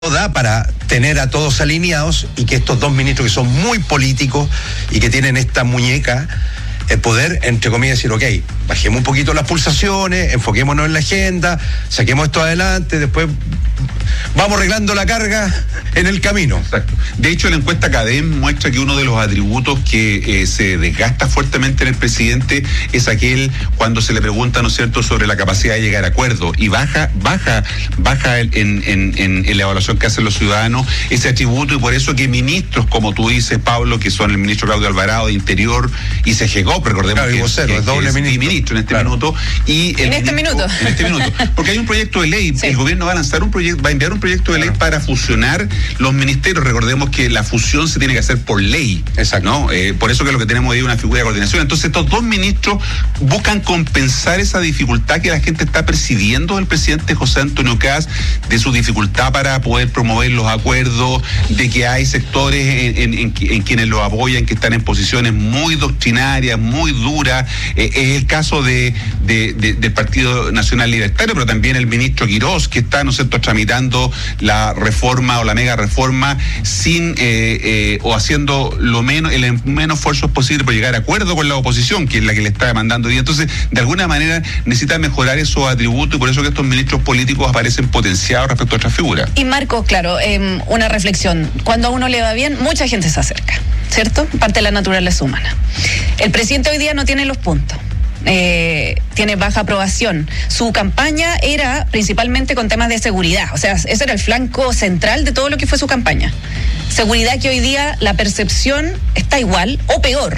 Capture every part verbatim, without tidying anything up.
da para tener a todos alineados y que estos dos ministros que son muy políticos y que tienen esta muñeca, el poder, entre comillas, decir, ok, bajemos un poquito las pulsaciones, enfoquémonos en la agenda, saquemos esto adelante, después vamos arreglando la carga en el camino. Exacto. De hecho, la encuesta CADEM muestra que uno de los atributos que eh, se desgasta fuertemente en el presidente es aquel cuando se le pregunta, ¿no es cierto?, sobre la capacidad de llegar a acuerdos, y baja, baja, baja en, en, en, en la evaluación que hacen los ciudadanos ese atributo, y por eso que ministros, como tú dices, Pablo, que son el ministro Claudio Alvarado de Interior y C G G O P, recordemos claro, que, vocero, que, es doble que ministro. es ministro en este claro. minuto. Y el en este ministro, minuto. En este minuto. Porque hay un proyecto de ley, sí. El gobierno va a lanzar un proyecto, va a enviar un proyecto de ley claro. para fusionar los ministerios. Recordemos que la fusión se tiene que hacer por ley. Exacto. ¿No? Eh, por eso que lo que tenemos ahí es una figura de coordinación. Entonces estos dos ministros buscan compensar esa dificultad que la gente está percibiendo del presidente José Antonio Kast, de su dificultad para poder promover los acuerdos, de que hay sectores en, en, en, en quienes lo apoyan, que están en posiciones muy doctrinarias, muy duras. Eh, es el caso de, de, de, del Partido Nacional Libertario, pero también el ministro Quirós, que está, ¿no es cierto?, tramitando la reforma o la mega reforma sin eh, eh, o haciendo lo menos el menos esfuerzos posible por llegar a acuerdo con la oposición, que es la que le está demandando hoy día. Entonces, de alguna manera necesita mejorar esos atributos, y por eso que estos ministros políticos aparecen potenciados respecto a otras figuras. Y Marcos, claro, eh, una reflexión. Cuando a uno le va bien, mucha gente se acerca, ¿cierto? Parte de la naturaleza humana. El presidente hoy día no tiene los puntos. Eh, tiene baja aprobación. Su campaña era principalmente con temas de seguridad, o sea, ese era el flanco central de todo lo que fue su campaña. Seguridad que hoy día la percepción está igual o peor.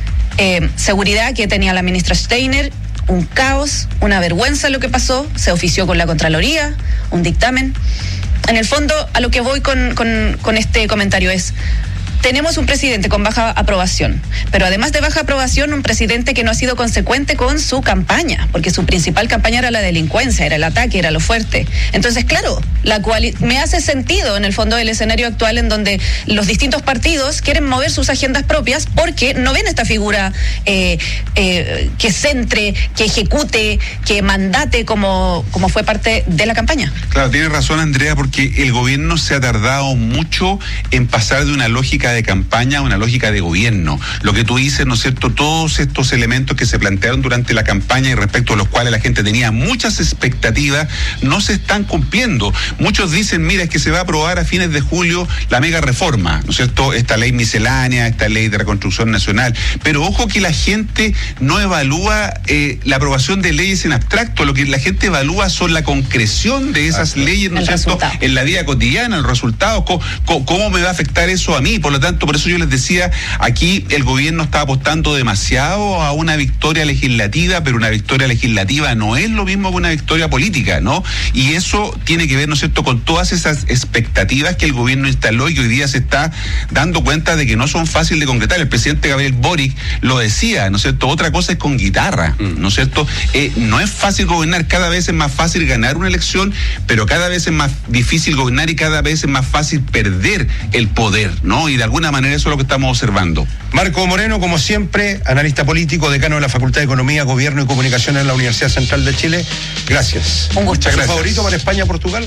Eh, seguridad que tenía la ministra Steiner, un caos, una vergüenza lo que pasó, se ofició con la Contraloría, un dictamen. En el fondo, a lo que voy con, con, con este comentario es: tenemos un presidente con baja aprobación, pero además de baja aprobación, un presidente que no ha sido consecuente con su campaña, porque su principal campaña era la delincuencia, era el ataque, era lo fuerte. Entonces, claro, la cual me hace sentido en el fondo del escenario actual, en donde los distintos partidos quieren mover sus agendas propias porque no ven esta figura eh, eh, que centre, que ejecute, que mandate como, como fue parte de la campaña. Claro, tiene razón Andrea, porque el gobierno se ha tardado mucho en pasar de una lógica de campaña a una lógica de gobierno. Lo que tú dices, ¿no es cierto?, todos estos elementos que se plantearon durante la campaña y respecto a los cuales la gente tenía muchas expectativas, no se están cumpliendo. Muchos dicen, mira, es que se va a aprobar a fines de julio la mega reforma, ¿no es cierto?, esta ley miscelánea, esta ley de reconstrucción nacional, pero ojo que la gente no evalúa eh, la aprobación de leyes en abstracto. Lo que la gente evalúa son la concreción de esas Exacto. leyes, ¿no es cierto?, en la vida cotidiana, el resultado, cómo, cómo me va a afectar eso a mí. Por lo tanto, por eso yo les decía, aquí el gobierno está apostando demasiado a una victoria legislativa, pero una victoria legislativa no es lo mismo que una victoria política, ¿no? Y eso tiene que ver, ¿no es cierto?, con todas esas expectativas que el gobierno instaló y que hoy día se está dando cuenta de que no son fáciles de concretar. El presidente Gabriel Boric lo decía, ¿no es cierto?, otra cosa es con guitarra, ¿no es cierto? Eh, no es fácil gobernar, cada vez es más fácil ganar una elección, pero cada vez es más difícil gobernar y cada vez es más fácil perder el poder, ¿no? Y de alguna manera eso es lo que estamos observando. Marco Moreno, como siempre, analista político, decano de la Facultad de Economía, Gobierno y Comunicación en la Universidad Central de Chile. Gracias. Un gusto. ¿Tu favorito para España, Portugal?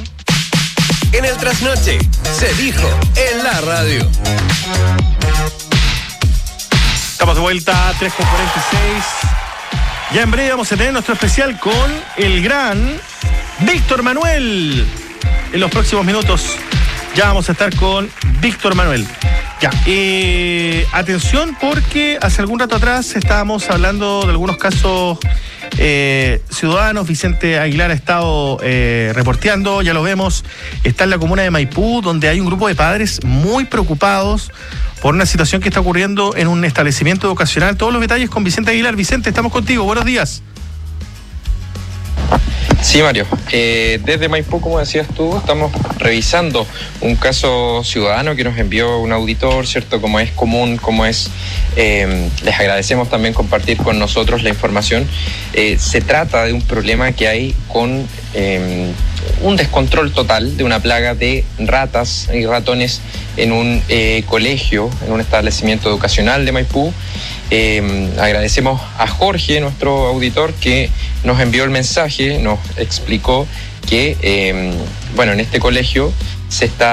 En el trasnoche se dijo en la radio. Estamos de vuelta a tres con cuarenta y seis. Ya en breve vamos a tener nuestro especial con el gran Víctor Manuel. En los próximos minutos ya vamos a estar con Víctor Manuel. Ya, eh, atención, porque hace algún rato atrás estábamos hablando de algunos casos eh, ciudadanos. Vicente Aguilar ha estado eh, reporteando, ya lo vemos, está en la comuna de Maipú, donde hay un grupo de padres muy preocupados por una situación que está ocurriendo en un establecimiento educacional. Todos los detalles con Vicente Aguilar. Vicente, estamos contigo, buenos días. Sí, Mario. Eh, desde Maipú, como decías tú, estamos revisando un caso ciudadano que nos envió un auditor, ¿cierto? Como es común, como es... Eh, les agradecemos también compartir con nosotros la información. Eh, se trata de un problema que hay con eh, un descontrol total de una plaga de ratas y ratones en un eh, colegio, en un establecimiento educacional de Maipú. Eh, agradecemos a Jorge, nuestro auditor, que nos envió el mensaje, nos explicó que, eh, bueno, en este colegio se está